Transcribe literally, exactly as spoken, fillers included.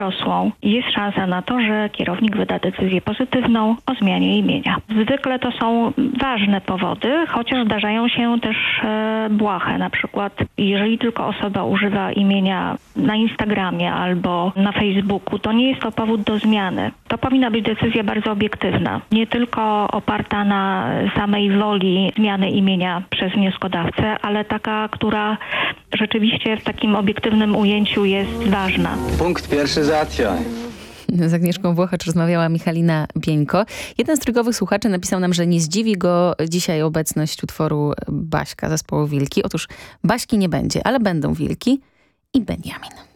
rosłą, jest szansa na to, że kierownik wyda decyzję pozytywną o zmianie imienia. Zwykle to są ważne powody, chociaż zdarzają się też e, błahe. Na przykład, jeżeli tylko osoba używa imienia na Instagramie albo na Facebooku, to nie jest to powód do zmiany. To powinna być decyzja bardzo obiektywna, nie tylko oparta na samej woli zmiany imienia przez wnioskodawcę, ale taka, która rzeczywiście w takim obiektywnym ujęciu jest ważna. Punkt pierwszy załatwiony. Z Agnieszką Włochacz rozmawiała Michalina Bieńko. Jeden z trygowych słuchaczy napisał nam, że nie zdziwi go dzisiaj obecność utworu Baśka zespołu Wilki. Otóż Baśki nie będzie, ale będą Wilki i Benjamin.